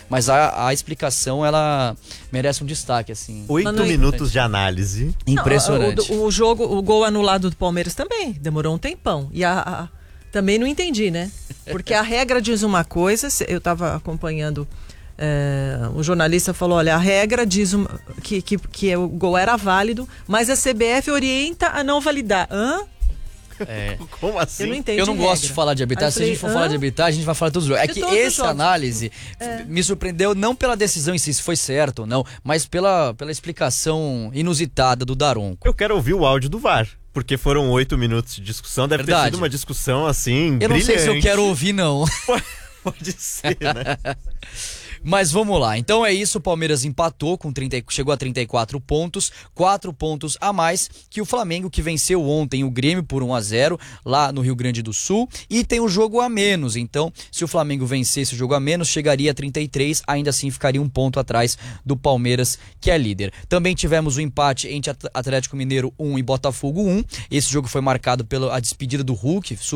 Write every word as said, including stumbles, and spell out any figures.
Mas a, a explicação, ela merece um destaque, assim. Oito não, minutos de análise. Impressionante. Não, o, o jogo, o gol anulado do Palmeiras também demorou um tempão. E a, a, também não entendi, né? Porque a regra diz uma coisa, eu estava acompanhando, é, o jornalista falou, olha, a regra diz uma, que, que, que o gol era válido, mas a C B F orienta a não validar. Hã? É. Como assim? Eu não entendi. Eu não gosto regra. de falar de arbitragem. Se a gente for Hã? falar de arbitragem, a gente vai falar de todos os jogos. É De que todos os essa jogos. análise É. me surpreendeu não pela decisão em si, se foi certo ou não, mas pela, pela explicação inusitada do Daronco. Eu quero ouvir o áudio do V A R, porque foram oito minutos de discussão. Deve ter Verdade. sido uma discussão assim, Eu não brilhante. sei se eu quero ouvir, não. Pode ser, né? Mas vamos lá, então é isso, o Palmeiras empatou, com trinta, chegou a trinta e quatro pontos, quatro pontos a mais que o Flamengo, que venceu ontem o Grêmio por um a zero lá no Rio Grande do Sul, e tem um jogo a menos, então se o Flamengo vencesse o jogo a menos, chegaria a trinta e três, ainda assim ficaria um ponto atrás do Palmeiras, que é líder. Também tivemos o empate entre Atlético Mineiro um e Botafogo um, esse jogo foi marcado pela a despedida do Hulk,